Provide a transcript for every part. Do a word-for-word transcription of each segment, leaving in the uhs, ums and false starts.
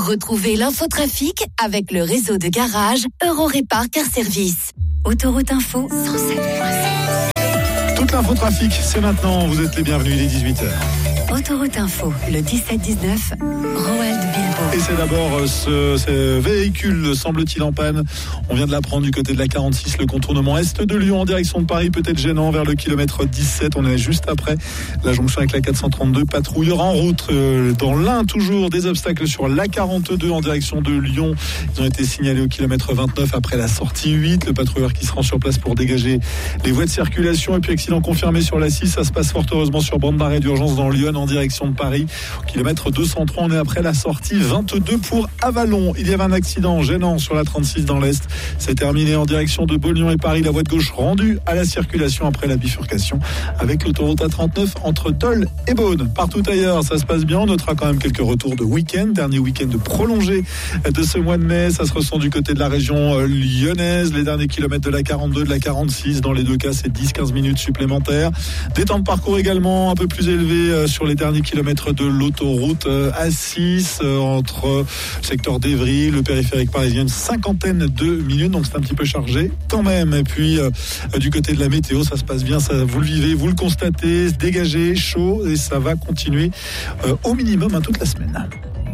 Retrouvez l'infotrafic avec le réseau de garage Eurorépar Car Service. Autoroute Info cent sept point sept. Toute l'infotrafic, c'est maintenant. Vous êtes les bienvenus, il est dix-huit heures. Autoroute Info, le dix-sept dix-neuf, Roald Bilbo. Et c'est d'abord ce, ce véhicule, semble-t-il, en panne. On vient de l'apprendre du côté de la quarante-six, le contournement est de Lyon en direction de Paris, peut-être gênant vers le kilomètre dix-sept. On est juste après la jonction avec la quatre cent trente-deux. Patrouilleurs en route euh, dans l'Ain, toujours des obstacles sur la quarante-deux en direction de Lyon. Ils ont été signalés au kilomètre vingt-neuf après la sortie huit. Le patrouilleur qui se rend sur place pour dégager les voies de circulation. Et puis accident confirmé sur la six. Ça se passe fort heureusement sur bande d'arrêt d'urgence dans Lyon en direction de Paris. Au kilomètre deux cent trois, on est après la sortie vingt-deux pour Avalon. Il y avait un accident gênant sur la trente-six dans l'Est. C'est terminé en direction de Beaulieu et Paris. La voie de gauche rendue à la circulation après la bifurcation avec l'autoroute A trente-neuf entre Dole et Beaune. Partout ailleurs, ça se passe bien. On notera quand même quelques retours de week-end. Dernier week-end prolongé de ce mois de mai. Ça se ressent du côté de la région lyonnaise. Les derniers kilomètres de la quarante-deux, de la quarante-six. Dans les deux cas, c'est dix à quinze minutes supplémentaires. Des temps de parcours également un peu plus élevés sur les derniers kilomètres de l'autoroute A six entre le secteur d'Evry, le périphérique parisien, une cinquantaine de minutes, donc c'est un petit peu chargé quand même. Et puis euh, du côté de la météo, ça se passe bien, ça, vous le vivez, vous le constatez, dégagé, chaud, et ça va continuer euh, au minimum hein, toute la semaine.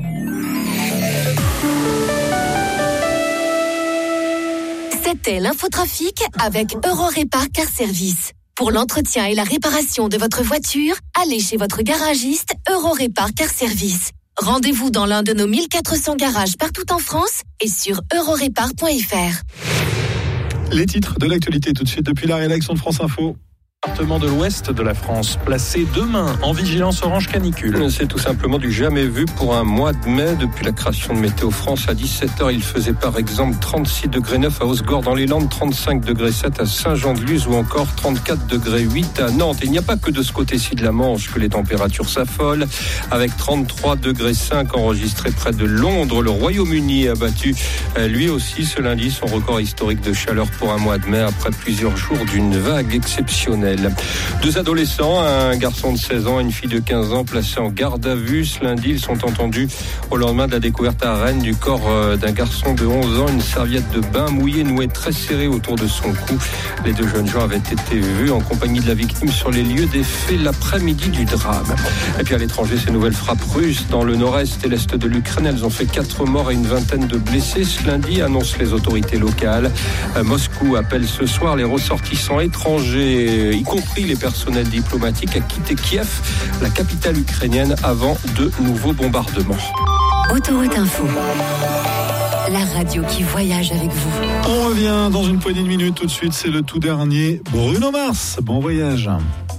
C'était l'infotrafic avec Eurorépar Car Service. Pour l'entretien et la réparation de votre voiture, allez chez votre garagiste Eurorépar Car Service. Rendez-vous dans l'un de nos mille quatre cents garages partout en France et sur eurorépar point f r. Les titres de l'actualité tout de suite depuis la rédaction de France Info. Département de l'Ouest de la France, placé demain en vigilance orange canicule. C'est tout simplement du jamais vu pour un mois de mai. Depuis la création de Météo France, à dix-sept heures, il faisait par exemple trente-six degrés neuf à Hausgord dans les Landes, trente-cinq degrés sept à Saint-Jean-de-Luz ou encore trente-quatre degrés huit à Nantes. Et il n'y a pas que de ce côté-ci de la Manche que les températures s'affolent, avec trente-trois degrés cinq enregistrés près de Londres. Le Royaume-Uni a battu lui aussi ce lundi son record historique de chaleur pour un mois de mai après plusieurs jours d'une vague exceptionnelle. Deux adolescents, un garçon de seize ans et une fille de quinze ans placés en garde à vue. Ce lundi, ils sont entendus au lendemain de la découverte à Rennes du corps d'un garçon de onze ans, une serviette de bain mouillée nouée très serrée autour de son cou. Les deux jeunes gens avaient été vus en compagnie de la victime sur les lieux des faits l'après-midi du drame. Et puis à l'étranger, ces nouvelles frappes russes dans le nord-est et l'est de l'Ukraine, elles ont fait quatre morts et une vingtaine de blessés. Ce lundi, annoncent les autorités locales. Moscou appelle ce soir les ressortissants étrangers, y compris les personnels diplomatiques, à quitter Kiev, la capitale ukrainienne, avant de nouveaux bombardements. Autoroute Info, la radio qui voyage avec vous. On revient dans une poignée de minutes. Tout de suite, c'est le tout dernier Bruno Mars. Bon voyage.